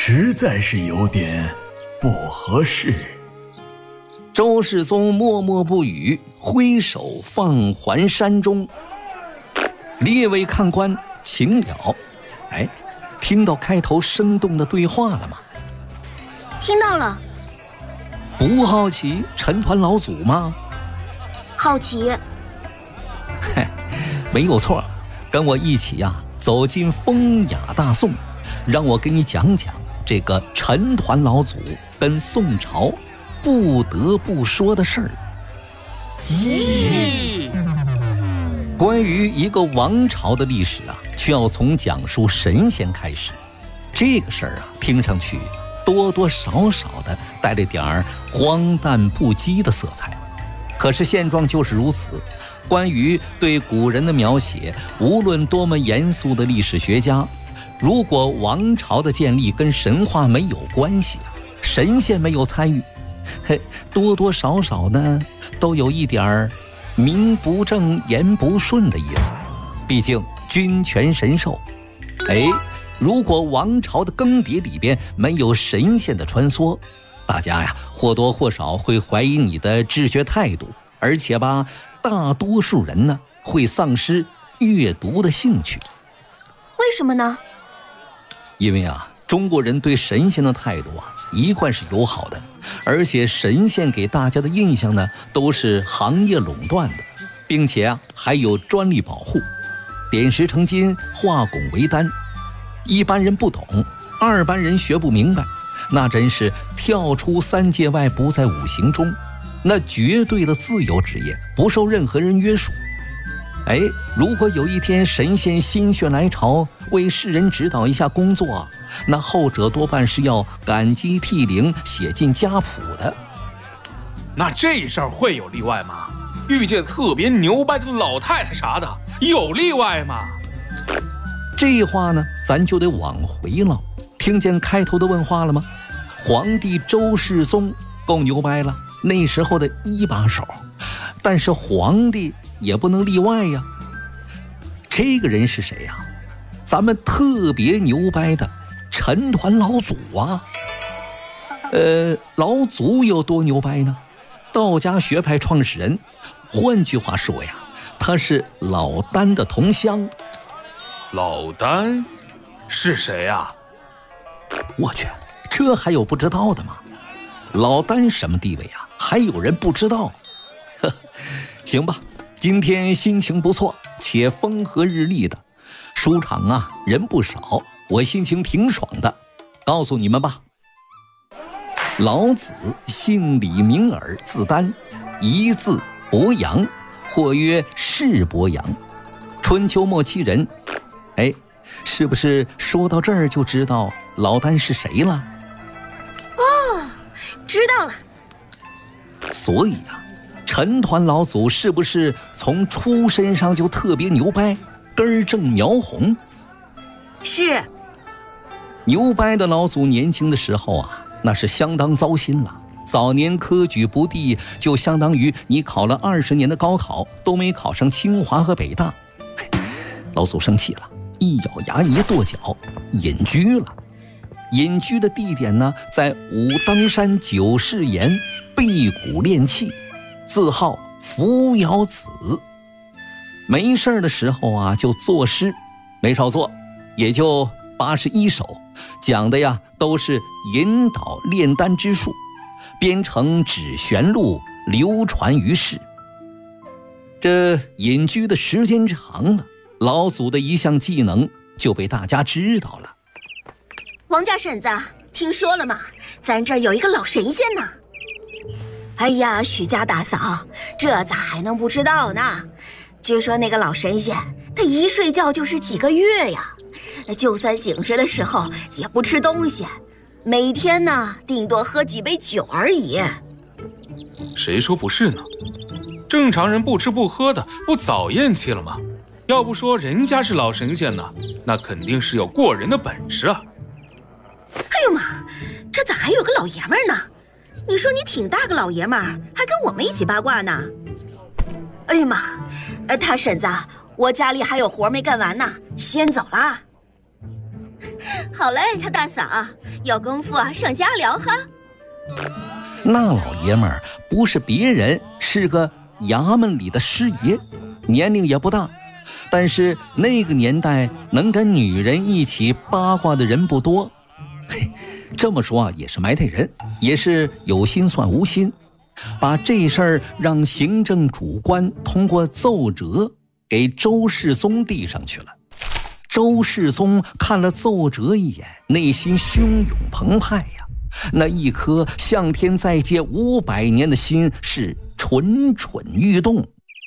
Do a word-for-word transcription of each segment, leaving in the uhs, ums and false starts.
实在是有点不合适。 周世宗默默不语，挥手放还山中。列位看官，请了。哎，听到开头生动的对话了吗？ 听到了。 不好奇陈团老祖吗？ 好奇。 嘿，没有错，跟我一起呀、啊，走进风雅大宋，让我给你讲讲这个陈团老祖跟宋朝不得不说的事儿。 咦， 关于一个王朝的历史啊，却要从讲述神仙开始。这个事儿啊，听上去多多少少的带了点儿荒诞不羁的色彩。可是现状就是如此。关于对古人的描写，无论多么严肃的历史学家，如果王朝的建立跟神话没有关系，神仙没有参与，嘿，多多少少呢，都有一点儿名不正言不顺的意思。毕竟君权神授。哎，如果王朝的更迭里边没有神仙的穿梭，大家呀或多或少会怀疑你的治学态度，而且吧，大多数人呢会丧失阅读的兴趣。 为什么呢？ 因为啊，中国人对神仙的态度啊一贯是友好的，而且神仙给大家的印象呢都是行业垄断的，并且啊还有专利保护，点石成金，化汞为丹。一般人不懂，二般人学不明白，那真是跳出三界外，不在五行中，那绝对的自由职业，不受任何人约束。哎，如果有一天神仙心血来潮为世人指导一下工作，那后者多半是要感激涕零写进家谱的。 那这事儿会有例外吗？遇见特别牛掰的老太太啥的，有例外吗？ 这话呢咱就得往回了。听见开头的问话了吗？皇帝周世宗够牛掰了，那时候的一把手，但是皇帝也不能例外呀。这个人是谁呀？咱们特别牛掰的陈团老祖啊。呃，老祖有多牛掰呢？道家学派创始人，换句话说呀，他是老聃的同乡。 老聃是谁呀？ 我去，这还有不知道的吗？老聃什么地位啊？还有人不知道？呵，行吧，今天心情不错，且风和日丽的，书场啊人不少，我心情挺爽的。告诉你们吧，老子姓李名耳，字聃，一字伯阳，或曰世伯阳，春秋末期人。哎，是不是说到这儿就知道老聃是谁了？ 哦，知道了。 所以啊，陈团老祖是不是从出身上就特别牛掰，根正苗红？ 是。 牛掰的老祖年轻的时候啊，那是相当糟心了。早年科举不第，就相当于你考了二十年的高考都没考上清华和北大。老祖生气了，一咬牙一跺脚，隐居了。隐居的地点呢，在武当山九世岩背骨练气，自号扶摇子。没事的时候啊，就作诗，没少做，也就八十一首，讲的呀都是引导炼丹之术，编成指玄录，流传于世。这隐居的时间长了，老祖的一项技能就被大家知道了。 王家婶子，听说了吗？咱这儿有一个老神仙呢。哎呀，许家大嫂，这咋还能不知道呢？据说那个老神仙，他一睡觉就是几个月呀，就算醒着的时候也不吃东西，每天呢顶多喝几杯酒而已。 谁说不是呢？正常人不吃不喝的，不早咽气了吗？要不说人家是老神仙呢，那肯定是有过人的本事啊。 哎呦妈，这咋还有个老爷们儿呢？你说你挺大个老爷们儿，还跟我们一起八卦呢？哎呀妈，呃，他婶子，我家里还有活没干完呢，先走了。 好嘞，他大嫂，有功夫啊，上家聊哈。 那老爷们儿不是别人，是个衙门里的师爷，年龄也不大，但是那个年代能跟女人一起八卦的人不多。嘿，这么说啊，也是埋汰人，也是有心算无心，把这事儿让行政主官通过奏折给周世宗递上去了。周世宗看了奏折一眼，内心汹涌澎湃呀，那一颗向天再借五百年的心是蠢蠢欲动。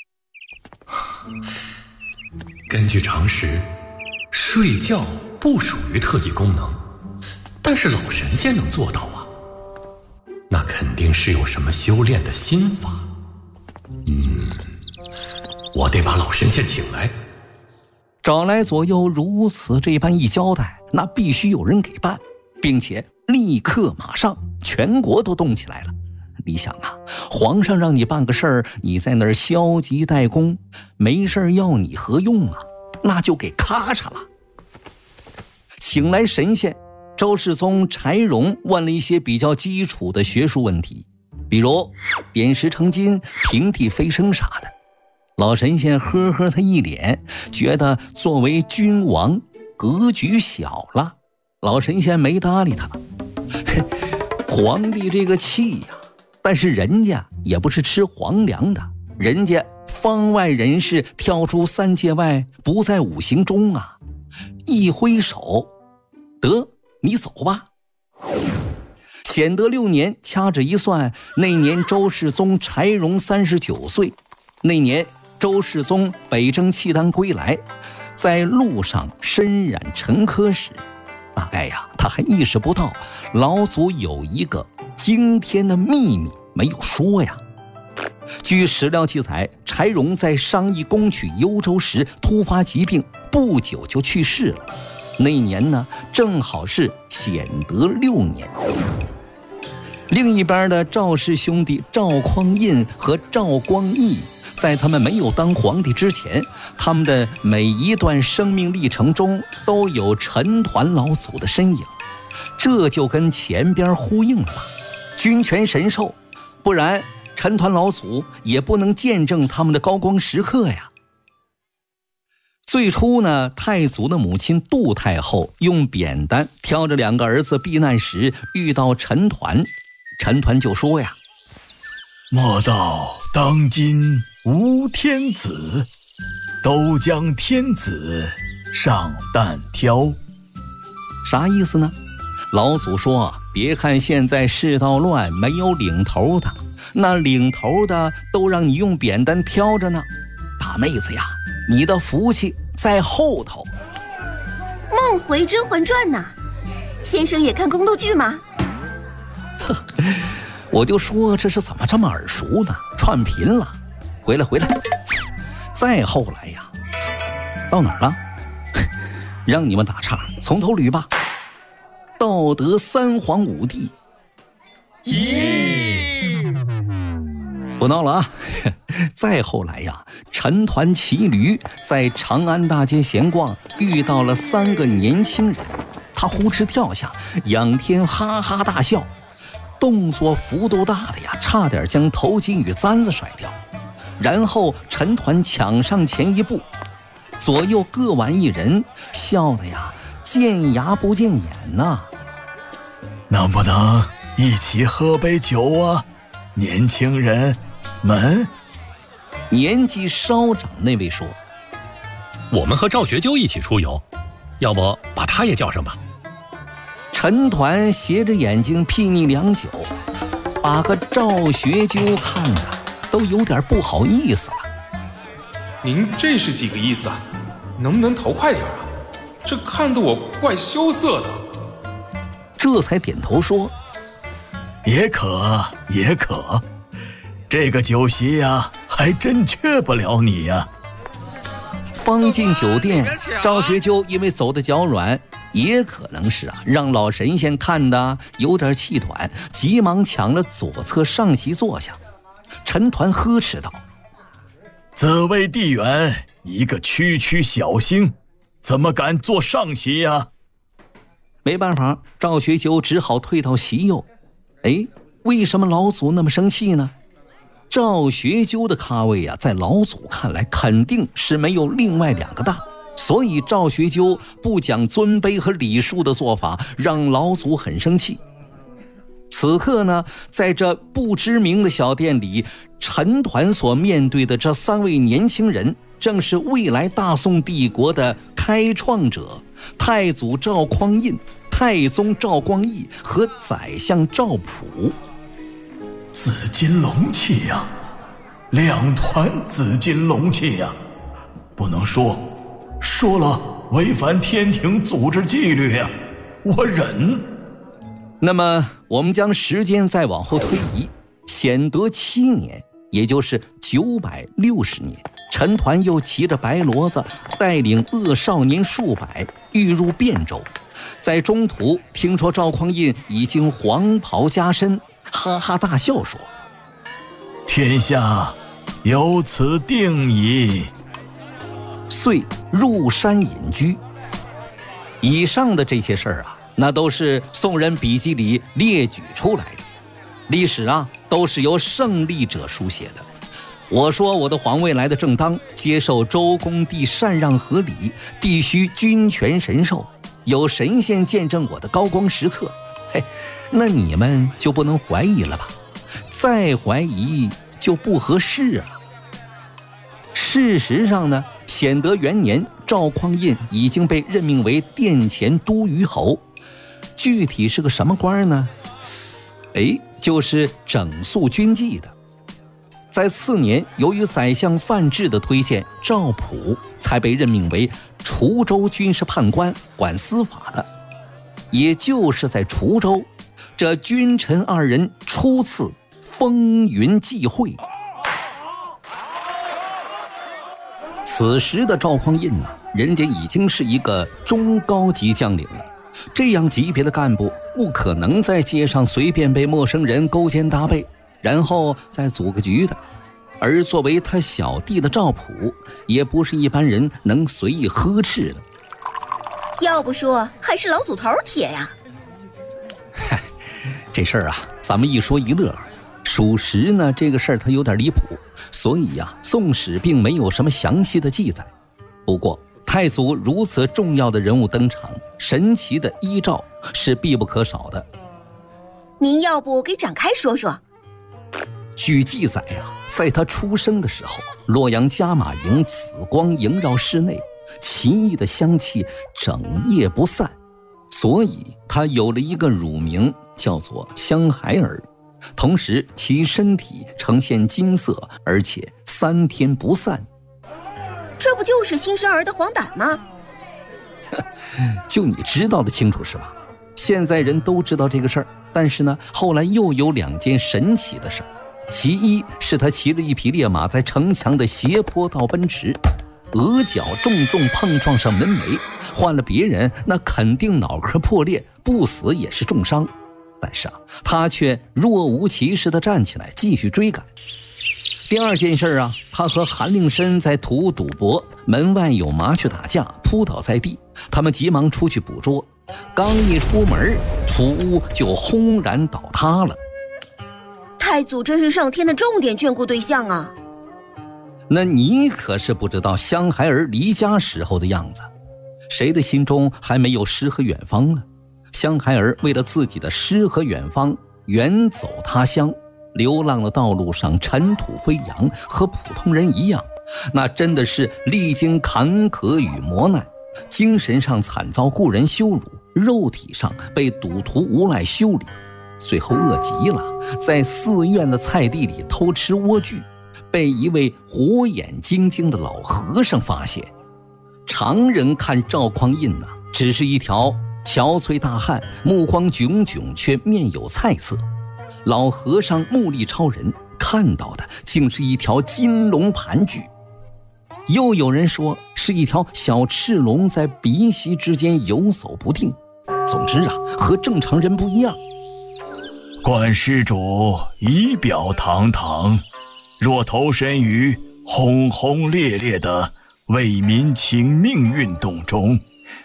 根据常识，睡觉不属于特异功能，但是老神仙能做到啊，那肯定是有什么修炼的心法。嗯，我得把老神仙请来。 找来左右如此这般一交代，那必须有人给办，并且立刻马上全国都动起来了。你想啊，皇上让你办个事儿，你在那儿消极怠工，没事儿要你何用啊？那就给咔嚓了。请来神仙，周世宗柴荣问了一些比较基础的学术问题，比如点石成金、平地飞升啥的。老神仙呵呵他一脸，觉得作为君王格局小了，老神仙没搭理他。皇帝这个气呀、啊，但是人家也不是吃皇粮的，人家方外人士跳出三界外，不在五行中啊。一挥手，得，你走吧。显德六年，掐指一算，那年周世宗柴荣三十九岁。那年周世宗北征契丹归来，在路上身染沉疴时，大概呀，他还意识不到老祖有一个惊天的秘密没有说呀。据史料记载，柴荣在商议攻取幽州时突发疾病，不久就去世了。那年呢，正好是显德六年。另一边的赵氏兄弟赵匡胤和赵光义，在他们没有当皇帝之前，他们的每一段生命历程中都有陈抟老祖的身影，这就跟前边呼应了。君权神授，不然陈抟老祖也不能见证他们的高光时刻呀。最初呢，太祖的母亲杜太后用扁担挑着两个儿子避难时遇到陈抟，陈抟就说呀： 莫道当今无天子，都将天子上担挑。 啥意思呢？老祖说，别看现在世道乱，没有领头的，那领头的都让你用扁担挑着呢。大妹子呀，你的福气在后头。 梦回甄嬛传呢？先生也看宫斗剧吗？ 呵，我就说这是怎么这么耳熟呢？串频了。回来回来。再后来呀，到哪儿了？让你们打岔，从头捋吧。道德三皇五帝。 耶！ 不闹了啊！再后来呀，陈抟骑驴在长安大街闲逛，遇到了三个年轻人，他呼哧跳下，仰天哈哈大笑，动作幅度大的呀，差点将头巾与簪子甩掉。然后陈抟抢上前一步，左右各挽一人，笑的呀见牙不见眼呐、啊。 能不能一起喝杯酒啊，年轻人们？ 年纪稍长那位说： 我们和赵学究一起出游，要不把他也叫上吧。 陈抟斜着眼睛睥睨良久，把个赵学究看的都有点不好意思了。 您这是几个意思啊？能不能头快点啊？这看得我怪羞涩的。 这才点头说： 也可也可，这个酒席呀，还真缺不了你呀。 方进酒店，赵学究因为走得脚软，也可能是啊让老神仙看的有点气短，急忙抢了左侧上席坐下。陈抟呵斥道： 此位地缘一个区区小星，怎么敢坐上席呀？ 没办法，赵学究只好退到西右。哎，为什么老祖那么生气呢？赵学究的咖位啊，在老祖看来肯定是没有另外两个大，所以赵学究不讲尊卑和礼数的做法，让老祖很生气。此刻呢，在这不知名的小店里，陈抟所面对的这三位年轻人，正是未来大宋帝国的开创者太祖赵匡胤、太宗赵光义和宰相赵普。 紫金龙器呀，两团紫金龙器呀，不能说，说了违反天庭组织纪律呀，我忍。 那么我们将时间再往后推移，显德七年，也就是九百六十年，陈抟又骑着白骡子，带领恶少年数百，欲入汴州。在中途听说赵匡胤已经黄袍加身，哈哈大笑说：“ 天下有此定矣。” 遂入山隐居。以上的这些事儿啊，那都是宋人笔记里列举出来的。历史啊，都是由胜利者书写的。我说我的皇位来的正当，接受周公帝禅让合理，必须君权神授，有神仙见证我的高光时刻。嘿，那你们就不能怀疑了吧？再怀疑就不合适了。事实上呢，显德元年，赵匡胤已经被任命为殿前都虞侯，具体是个什么官呢？哎，就是整肃军纪的。在次年，由于宰相范质的推荐，赵普才被任命为滁州军事判官，管司法的。也就是在滁州，这君臣二人初次风云际会。此时的赵匡胤啊，人家已经是一个中高级将领了，这样级别的干部不可能在街上随便被陌生人勾肩搭背，然后再组个局的。而作为他小弟的赵普，也不是一般人能随意呵斥的。 要不说还是老祖头铁呀。 嗨，这事儿啊，咱们一说一乐。属实呢，这个事儿它有点离谱，所以呀、啊，宋史并没有什么详细的记载。不过太祖如此重要的人物登场，神奇的依照是必不可少的。 您要不给展开说说？ 据记载啊，在他出生的时候，洛阳加马营紫光萦绕室内，奇异的香气整夜不散，所以他有了一个乳名，叫做香孩儿。同时其身体呈现金色，而且三天不散。 这不就是新生儿的黄疸吗？ 就你知道的清楚是吧？现在人都知道这个事儿，但是呢，后来又有两件神奇的事儿。其一是他骑了一匹烈马在城墙的斜坡道奔驰，额角重重碰撞上门楣，换了别人那肯定脑壳破裂，不死也是重伤。但是啊，他却若无其事地站起来继续追赶。第二件事啊，他和韩令申在途赌博，门外有麻雀打架，扑倒在地，他们急忙出去捕捉，刚一出门，土屋就轰然倒塌了。 太祖真是上天的重点眷顾对象啊！ 那你可是不知道香孩儿离家时候的样子，谁的心中还没有诗和远方呢？香孩儿为了自己的诗和远方，远走他乡，流浪的道路上尘土飞扬，和普通人一样，那真的是历经坎坷与磨难，精神上惨遭故人羞辱，肉体上被赌徒无赖修理，最后饿极了，在寺院的菜地里偷吃莴苣，被一位火眼金睛的老和尚发现。常人看赵匡胤啊，只是一条憔悴大汉，目光炯炯，却面有菜色。老和尚目力超人，看到的竟是一条金龙盘踞。又有人说是一条小赤龙在鼻息之间游走不定。总之啊，和正常人不一样。 冠施主仪表堂堂，若投身于轰轰烈烈的为民请命运动中，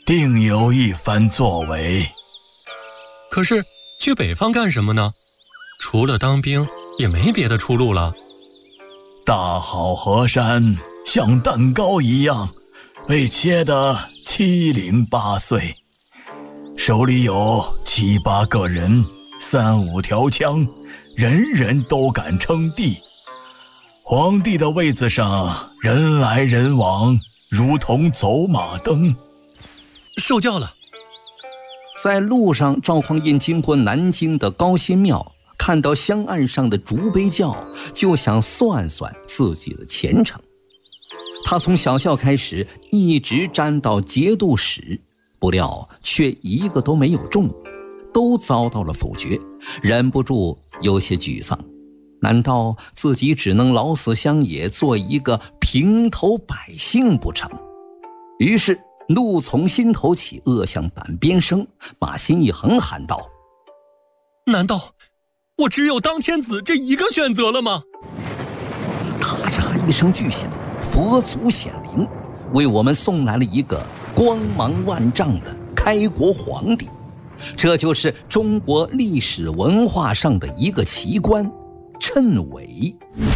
定有一番作为。 可是去北方干什么呢？除了当兵，也没别的出路了。 大好河山像蛋糕一样被切得七零八碎，手里有七八个人，三五条枪，人人都敢称帝。皇帝的位子上人来人往，如同走马灯。 受教了。 在路上，赵匡胤经过南京的高仙庙，看到香案上的竹杯教，就想算算自己的前程。他从小校开始，一直沾到节度使，不料却一个都没有中，都遭到了否决，忍不住有些沮丧。难道自己只能老死乡野，做一个平头百姓不成？于是怒从心头起，恶向胆边生，把心一横，喊道： 难道我只有当天子这一个选择了吗？ 咔嚓一声巨响，佛祖显灵，为我们送来了一个光芒万丈的开国皇帝。这就是中国历史文化上的一个奇观——谶纬。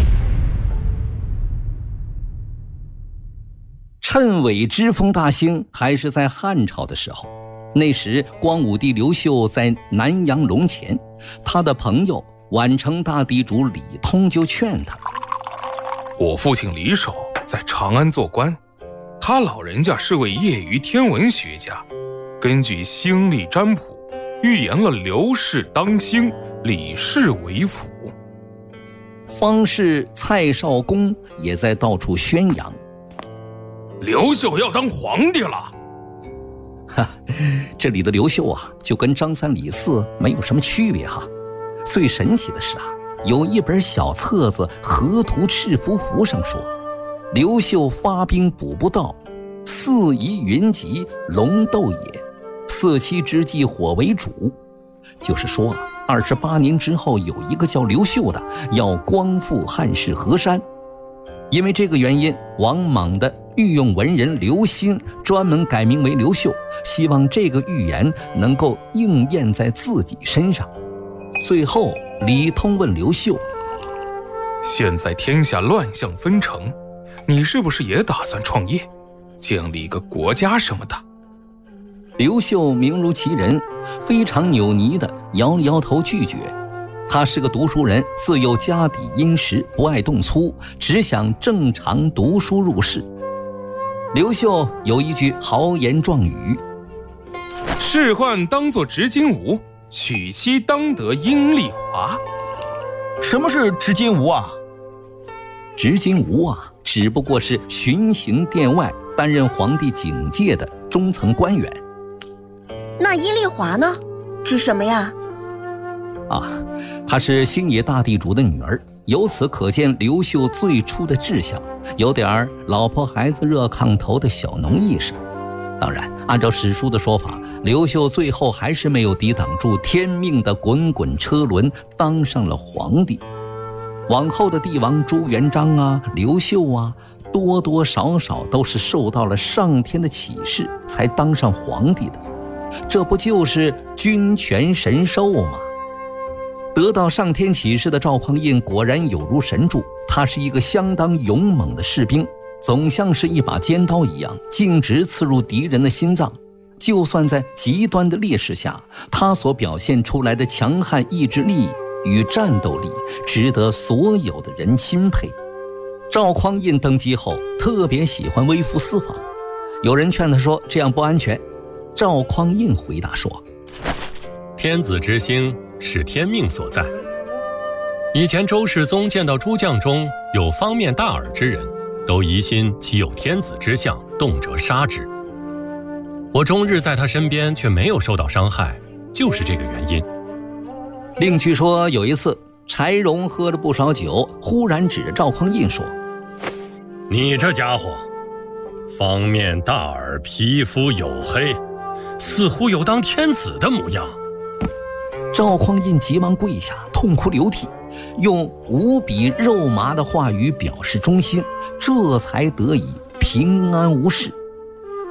谶纬之风大兴还是在汉朝的时候，那时光武帝刘秀在南阳龙潜，他的朋友宛城大地主李通就劝他： 我父亲李守在长安做官，他老人家是位业余天文学家，根据星历占卜预言了刘氏当兴，李氏为辅。 方士蔡少公也在到处宣扬， 刘秀要当皇帝了。 哈，这里的刘秀啊，就跟张三李四没有什么区别哈。最神奇的是啊，有一本小册子《河图赤符符》上说，刘秀发兵卜不到，四夷云集，龙斗也，四七之际火为主。就是说二十八年之后，有一个叫刘秀的要光复汉室河山。因为这个原因，王莽的御用文人刘歆专门改名为刘秀，希望这个预言能够应验在自己身上。最后李通问刘秀： 现在天下乱象纷呈，你是不是也打算创业，建立一个国家什么的？ 刘秀名如其人，非常扭捏地摇了摇头拒绝。他是个读书人，自幼家底殷实，不爱动粗，只想正常读书入仕。刘秀有一句豪言壮语： 仕宦当作执金吾，娶妻当得阴丽华。 什么是执金吾啊？ 执金吾啊，只不过是巡行殿外，担任皇帝警戒的中层官员。 那阴丽华呢？指什么呀？ 啊，她是星野大地主的女儿，由此可见刘秀最初的志向，有点老婆孩子热炕头的小农意识。当然，按照史书的说法，刘秀最后还是没有抵挡住天命的滚滚车轮，当上了皇帝。往后的帝王朱元璋啊、刘秀啊，多多少少都是受到了上天的启示才当上皇帝的，这不就是君权神授吗？得到上天启示的赵匡胤果然有如神助，他是一个相当勇猛的士兵，总像是一把尖刀一样，径直刺入敌人的心脏。就算在极端的劣势下，他所表现出来的强悍意志力与战斗力，值得所有的人钦佩。赵匡胤登基后，特别喜欢微服私访，有人劝他说这样不安全。赵匡胤回答说： 天子之心是天命所在。以前周世宗见到诸将中有方面大耳之人，都疑心其有天子之相，动辄杀之。我终日在他身边，却没有受到伤害，就是这个原因。 另据说有一次，柴荣喝了不少酒，忽然指着赵匡胤说： 你这家伙，方面大耳，皮肤黝黑，似乎有当天子的模样。 赵匡胤急忙跪下，痛哭流涕，用无比肉麻的话语表示忠心，这才得以平安无事。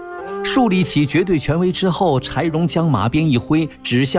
树立起绝对权威之后，柴荣将马鞭一挥，指向